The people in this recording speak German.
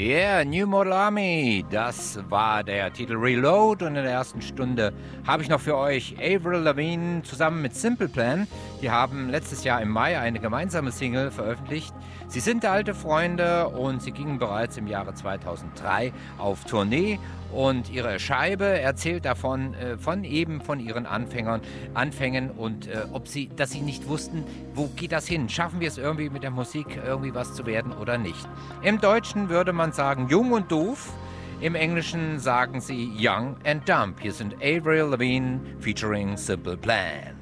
Yeah, New Model Army, das war der Titel Reload und in der ersten Stunde habe ich noch für euch Avril Lavigne zusammen mit Simple Plan. Die haben letztes Jahr im Mai eine gemeinsame Single veröffentlicht. Sie sind alte Freunde und sie gingen bereits im Jahre 2003 auf Tournee und ihre Scheibe erzählt davon, von ihren Anfängen und dass sie nicht wussten, wo geht das hin? Schaffen wir es irgendwie mit der Musik irgendwie was zu werden oder nicht? Im Deutschen würde man sagen jung und doof. Im Englischen sagen sie young and dumb. Hier sind Avril Lavigne featuring Simple Plan.